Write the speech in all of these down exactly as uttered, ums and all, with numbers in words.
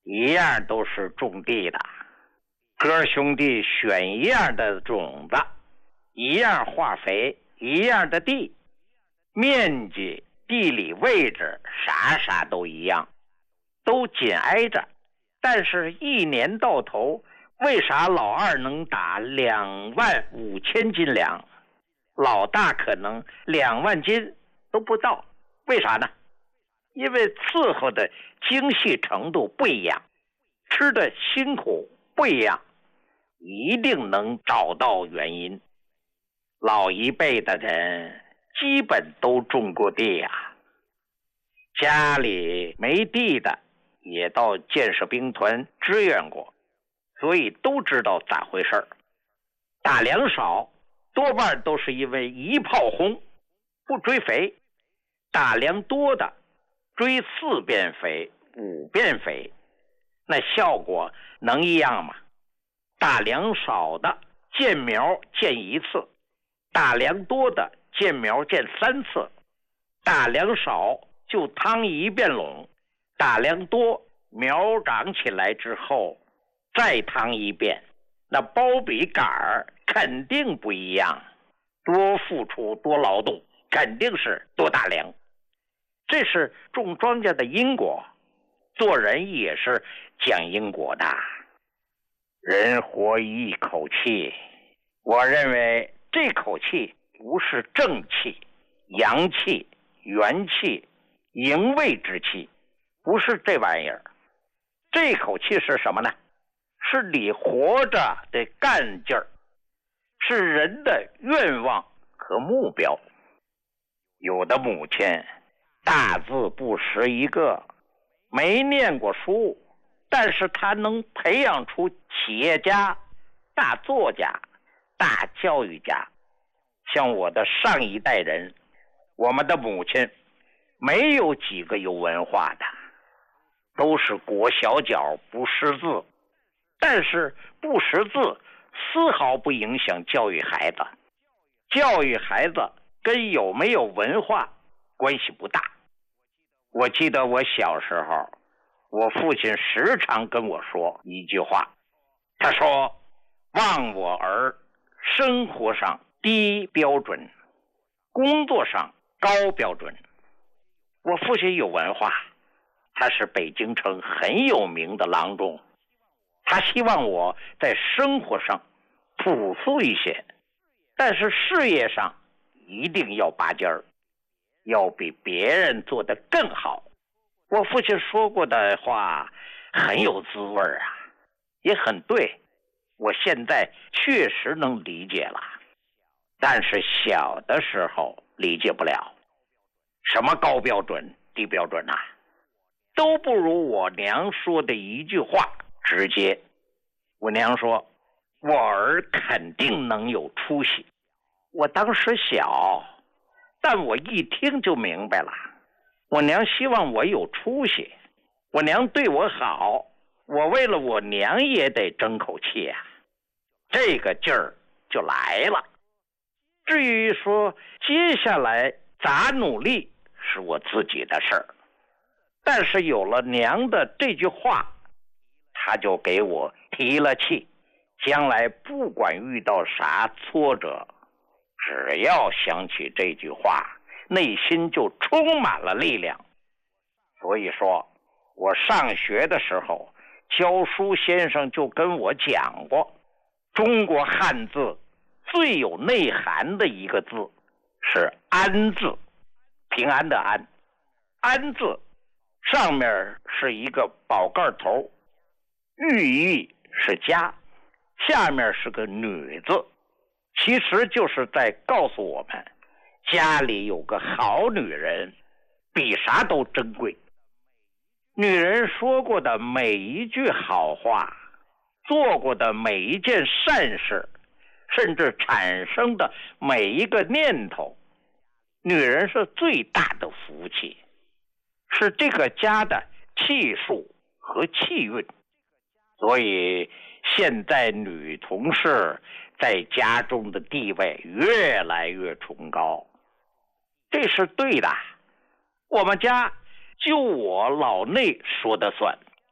一样都是种地的，哥兄弟选一样的种子，一样化肥，一样的地，面积、地理位置啥啥都一样，都紧挨着，但是一年到头，为啥老二能打两万五千斤粮，老大可能两万斤都不到？为啥呢？因为伺候的精细程度不一样，吃的辛苦不一样，一定能找到原因。老一辈的人基本都种过地呀、啊，家里没地的也到建设兵团支援过，所以都知道咋回事儿。打粮少多半都是因为一炮轰，不追肥；打粮多的追四遍肥、五遍肥，那效果能一样吗？打粮少的见苗见一次，打粮多的见苗见三次。打粮少就趟一遍垄，打粮多苗长起来之后再趟一遍，那包比杆儿肯定不一样，多付出多劳动，肯定是多打粮。这是种庄稼的因果，做人也是讲因果的。人活一口气，我认为这口气不是正气、阳气、元气、营卫之气，不是这玩意儿。这口气是什么呢？是你活着的干劲儿，是人的愿望和目标。有的母亲大字不识一个，没念过书，但是他能培养出企业家、大作家、大教育家。像我的上一代人，我们的母亲没有几个有文化的，都是裹小脚不识字，但是不识字丝毫不影响教育孩子。教育孩子跟有没有文化关系不大。我记得我小时候，我父亲时常跟我说一句话，他说：望我儿生活上低标准，工作上高标准。我父亲有文化，他是北京城很有名的郎中，他希望我在生活上朴素一些，但是事业上一定要拔尖儿，要比别人做得更好。我父亲说过的话很有滋味啊，也很对，我现在确实能理解了，但是小的时候理解不了。什么高标准低标准啊，都不如我娘说的一句话直接。我娘说我儿肯定能有出息。我当时小，但我一听就明白了，我娘希望我有出息，我娘对我好，我为了我娘也得争口气啊，这个劲儿就来了。至于说接下来咋努力是我自己的事儿，但是有了娘的这句话，她就给我提了气，将来不管遇到啥挫折，只要想起这句话，内心就充满了力量。所以说我上学的时候，教书先生就跟我讲过，中国汉字最有内涵的一个字是安字，平安的安。安字上面是一个宝盖头，寓意是家，下面是个女字，其实就是在告诉我们，家里有个好女人比啥都珍贵。女人说过的每一句好话，做过的每一件善事，甚至产生的每一个念头，女人是最大的福气，是这个家的气数和气运。所以现在女同事在家中的地位越来越崇高，这是对的。我们家就我老内说的算，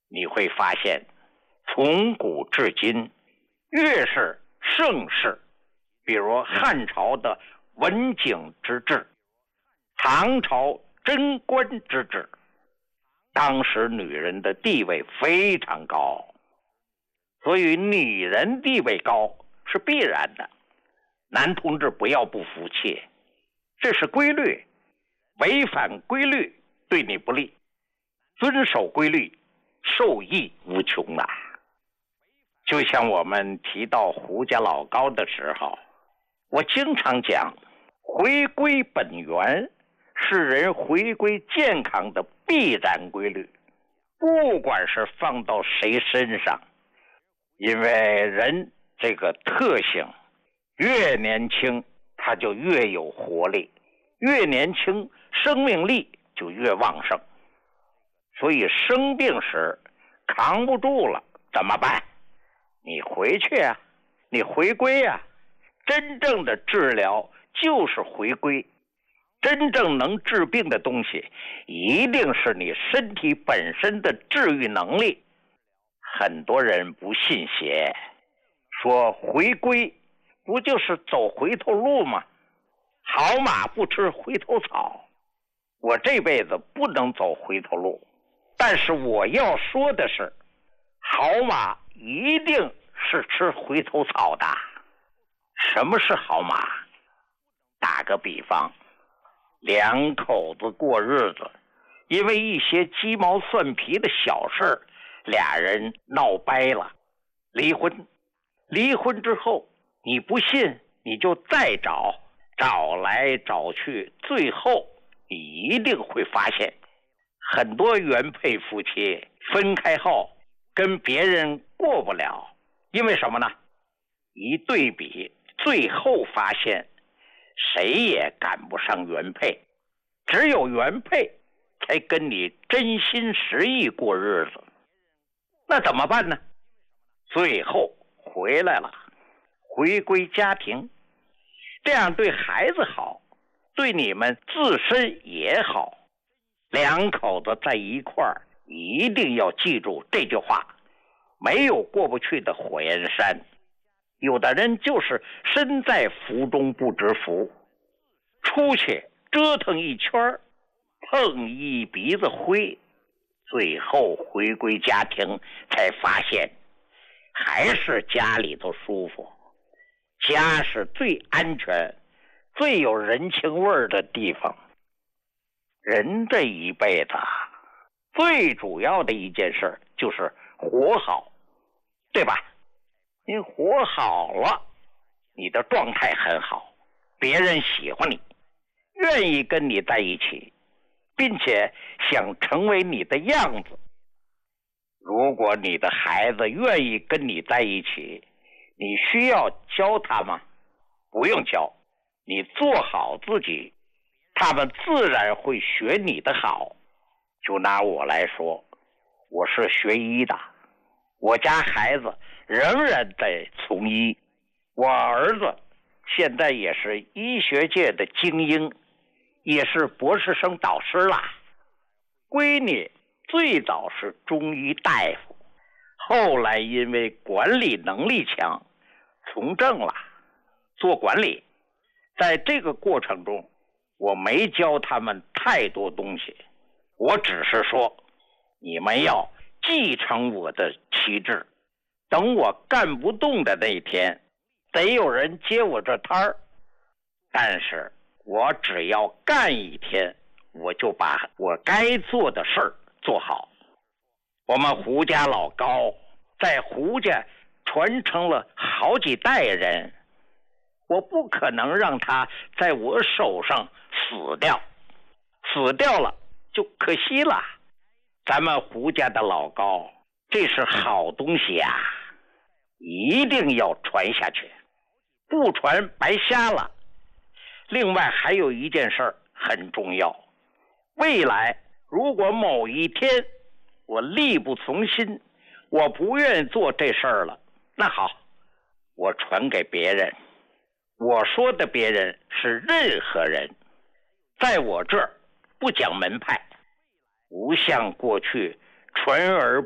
你会发现，从古至今，越是盛世，比如汉朝的文景之治，唐朝贞观之治，当时女人的地位非常高，所以女人地位高是必然的。男同志不要不服气，这是规律，违反规律对你不利，遵守规律受益无穷啊。就像我们提到胡家老高的时候，我经常讲，回归本源是人回归健康的必然规律，不管是放到谁身上，因为人这个特性，越年轻他就越有活力，越年轻生命力就越旺盛，所以生病时扛不住了怎么办？你回去啊，你回归啊，真正的治疗就是回归，真正能治病的东西一定是你身体本身的治愈能力。很多人不信邪，说回归不就是走回头路吗？好马不吃回头草，我这辈子不能走回头路，但是我要说的是，好马一定是吃回头草的。什么是好马？打个比方，两口子过日子，因为一些鸡毛蒜皮的小事，俩人闹掰了，离婚。离婚之后，你不信你就再找，找来找去，最后你一定会发现，很多原配夫妻分开后跟别人过不了，因为什么呢？一对比，最后发现谁也赶不上原配，只有原配才跟你真心实意过日子。那怎么办呢？最后回来了，回归家庭，这样对孩子好，对你们自身也好。两口子在一块儿，一定要记住这句话，没有过不去的火焰山。有的人就是身在福中不知福，出去折腾一圈，碰一鼻子灰，最后回归家庭才发现还是家里头舒服，家是最安全最有人情味的地方。人这一辈子最主要的一件事就是活好，对吧？你活好了，你的状态很好，别人喜欢你，愿意跟你在一起，并且想成为你的样子。如果你的孩子愿意跟你在一起，你需要教他吗？不用教，你做好自己，他们自然会学你的好。就拿我来说，我是学医的，我家孩子仍然在从医，我儿子现在也是医学界的精英，也是博士生导师啦。闺女最早是中医大夫，后来因为管理能力强，从政了，做管理。在这个过程中，我没教他们太多东西，我只是说，你们要继承我的旗帜，等我干不动的那天，得有人接我这摊儿。但是我只要干一天，我就把我该做的事儿做好。我们胡家老高在胡家传承了好几代人，我不可能让他在我手上死掉，死掉了就可惜了。咱们胡家的老高，这是好东西啊，一定要传下去，不传白瞎了。另外还有一件事很重要，未来如果某一天我力不从心，我不愿意做这事儿了，那好，我传给别人。我说的别人是任何人，在我这儿不讲门派，不像过去传而